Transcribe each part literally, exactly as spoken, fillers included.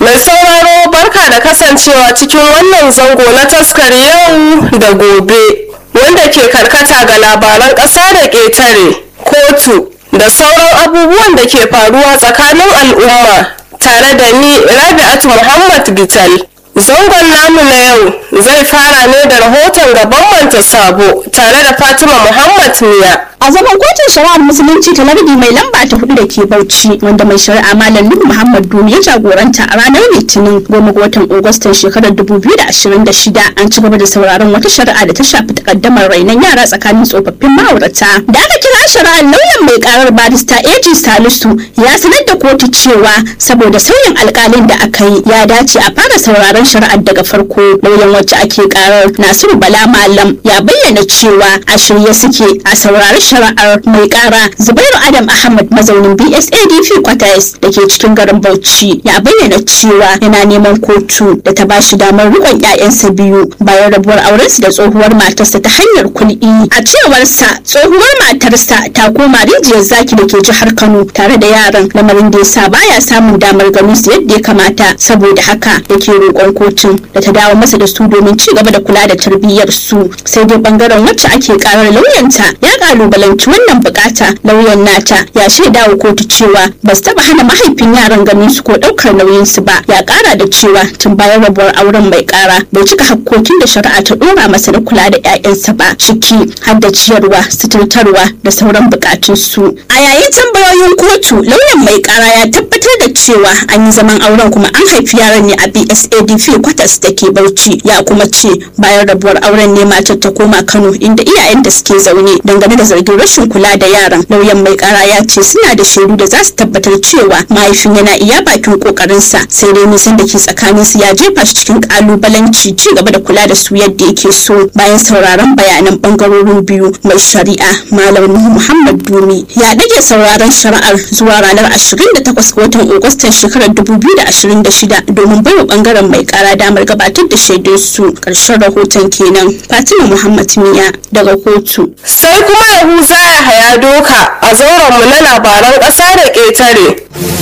Mai sauraro barka da kasancewa cikin wannan zango na taskar yau da gobe wanda ke karkata ga labaran ƙasa da ƙetare, kotu da sauran abubuwan da ke faruwa tsakanin al'umma tare da ni Rabi'atu Muhammad Gital. Zangon namu na yau zai fara ne da rahoton gaban Manta Sabo tare da Fatima Muhammad Miya. A zaman kotun shari'ar musulunci ta lardi mai lamba ta hudu da ke Bauchi, wanda mai shari'a Malam Nuhu Muhammad Dumi ya jagoranta a ranar Litinin goma ga watan Agustan shekarar dubu biyu da ashirin da shida, an ci gaba da sauraron wata shari'a da ta shafi takaddamar rainon yara tsakanin tsofaffin ma'aurata. Da aka kira shari'ar, lauyan mai karar barista A G Salisu ya sanar da kotu cewa saboda sauyin alkalin da aka yi ya dace a fara sauraron shari'ar daga farko. Lauyan wacce ake karar, Nasiru Bala Malam, ya bayyana cewa a shirye suke a saurari shari'ar mai kara Zubairu Adam Ahmad mazaunin B S A D P Quarters da ke cikin garin Bauchi, ya bayyana cewa yana neman kotu da ta bashi damar rikon ƴaƴansa biyu bayan rabuwar aurensu da tsohuwar matarsa ta hanyar kul'i. A cewarsa, tsohuwar matarsa ta koma rijiyar zaki da ke jihar Kano tare da yaran, lamarin da yasa baya samun damar ganin su yadda ya kamata. Saboda haka yake roƙon kotun da ta dawo masa da su domin ci gaba da kula da tarbiyyar su. Sai dai bangaren wacce ake karar, lauyanta ya kalubalanci wannan bukata. Lauyan nata ya shaida wa kotu cewa ba su taba hana mahaifin yaran ganin su ko daukar nauyin su ba. Ya kara da cewa tun bayan rabuwar auren mai kara bai cika hakkokin da shari'a ta dora masa da kula da ƴaƴansa ba, ciki har da ciyarwa, suturtarwa da sauran bukatun su. A yayin tambayoyin kotu, lauyan mai kara ya tabbatar da cewa an yi zaman auren kuma an haifi yaran ne a B S A D P Quarters da ke Bauchi. Ya kuma ce bayan rabuwar auren ne matar ta koma Kano inda iyayen da suke zaune. Dangane da zargin rashin kula da yaran, lauyan mai kara ya ce suna da shaidu da za su tabbatar cewa mahaifin yana iya bakin kokarinsa, sai dai nisan da ke tsakanin su ya jefa shi cikin kalubalanci ci gaba da kula da su yadda yake so. Bayan sauraron bayanan bangarorin biyu, mai shari'a Malam Nuhu Muhammad Dumi ya dage sauraron shari'ar zuwa ranar ashirin da takwas ga watan Agustan shekarar dubu biyu da ashirin da shida domin baiwa bangaren mai kara damar gabatar da shaidun su. Karshen rahoton kenan. Fatima Muhammad Miya daga kotu. Sai kuma Yahuza ya haya doka a zauren mu na labaran ƙasa da ƙetare.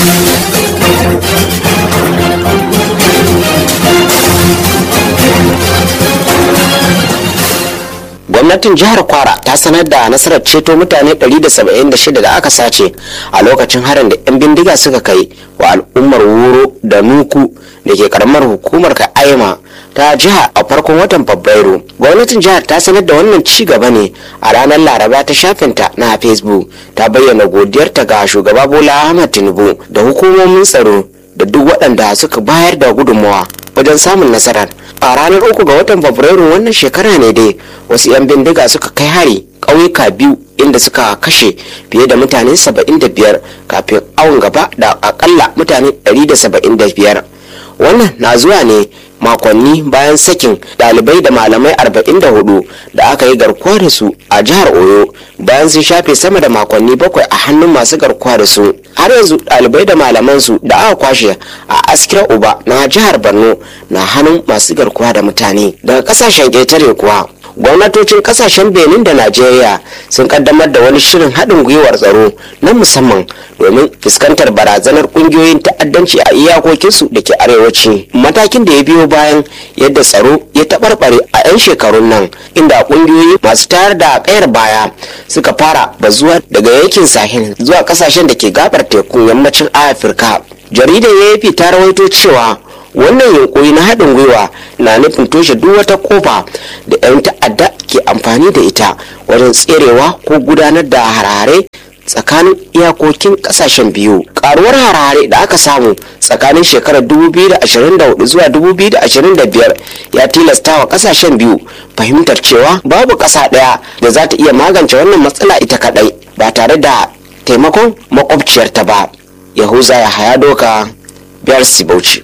Gwamnatin jihar Kwara ta sanar da nasarar ceto mutane ɗari da saba'in da shida da aka sace a lokacin harin da 'yan bindiga suka kai wa al'ummar Wuro da Nuku da ke karamar hukumar Ka'aima ta jiha a farkon watan Fabrairu. Gwamnatin jihar ta sanar da wannan ci gaba ne a ranar Laraba ta shafinta na Facebook. Ta bayyana godiyarta ga shugaba Bola Ahmed Tinubu da hukumomin tsaro da duk waɗanda suka bayar da gudunmawa wajen samun nasarar. A ranar uku ga watan Fabrairu wannan shekara ne dai wasu 'yan bindiga suka kai hari ƙauyuka biyu inda suka kashe fiye da mutane saba'in da biyar kafin awon gaba da akalla mutane ɗari da saba'in da biyar. Wannan na zuwa ne makonni bayan sakin dalibai da malamai arba'in da hudu da aka yi garkuwa da su a jihar Oyo bayan sun shafe sama da makonni bakwai a hannun masu garkuwa da su. Har yanzu dalibai da malaman su da aka kwashe a Askira Uba na jihar Borno na hannun masu garkuwa da mutane. Daga kasashen ƙetare kuwa, gwamnatocin kasashen Benin da Najeriya sun kaddamar da wani shirin haɗin gwiwar tsaro na musamman domin fuskantar barazanar ƙungiyoyin ta'addanci a iyakokinsu da ke arewaci. Matakin da ya biyo bayan yadda tsaro ya taɓarɓare a 'yan shekarun nan, inda ƙungiyoyi masu tayar da ƙayar baya suka fara bazuwa daga yankin Sahel zuwa kasashen da ke gabar tekun yammacin Afirka. Jaridar A F P ta rawaito cewa wannan yunkuri na haɗin gwiwa na nufin toshe duk wata kofa da 'yan ta'adda ke amfani da ita wajen tserewa ko gudanar da harare tsakanin iyakokin kasashen biyu. Karuwar harare da aka samu tsakanin shekarar dubu biyu da ashirin da hudu zuwa dubu biyu da ashirin da biyar ya tilasta wa kasashen biyu fahimtar cewa babu ƙasa ɗaya da za ta iya magance wannan matsala ita kaɗai ba tare da taimakon makwabciyarta ba. Yahuza ya haya doka, biyar Bauchi.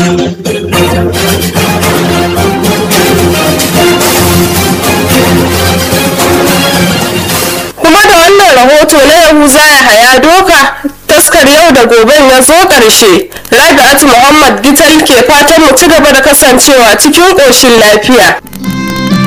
Kuma da wannan rahoto na Yahuza ya haya doka, taskar yau da goben ya zo ƙarshe. Rabi'atu Muhammad Gital ke fatan mu ci gaba da kasancewa cikin ƙoshin lafiya.